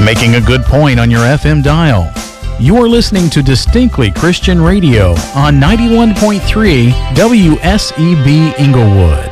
making a good point on your FM dial. You are listening to Distinctly Christian Radio on 91.3 WSEB Inglewood.